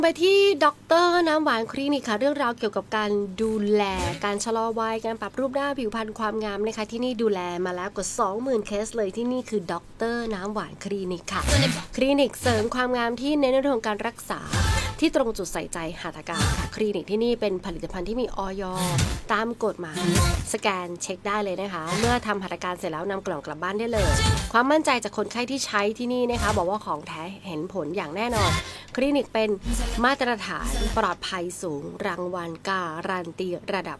ไปที่ดร.น้ำหวานคลินิกค่ะเรื่องราวเกี่ยวกับการดูแลการชะลอวัยการปรับรูปหน้าผิวพรรณความงามนะคะที่นี่ดูแลมาแล้วกว่า 20,000 เคสเลยที่นี่คือดร.น้ำหวานคลินิกค่ะคลินิกเสริมความงามที่เน้นในเรื่องของการรักษาที่ตรงจุดใส่ใจหัตถการค่ะคลินิกที่นี่เป็นผลิตภัณฑ์ที่มีอย.ตามกฎหมายสแกนเช็คได้เลยนะคะเมื่อทำหัตถการเสร็จแล้วนำกล่องกลับบ้านได้เลยความมั่นใจจากคนไข้ที่ใช้ที่นี่นะคะบอกว่าของแท้เห็นผลอย่างแน่นอนคลินิกเป็นมาตรฐานปลอดภัยสูงรางวัลการันตีระดับ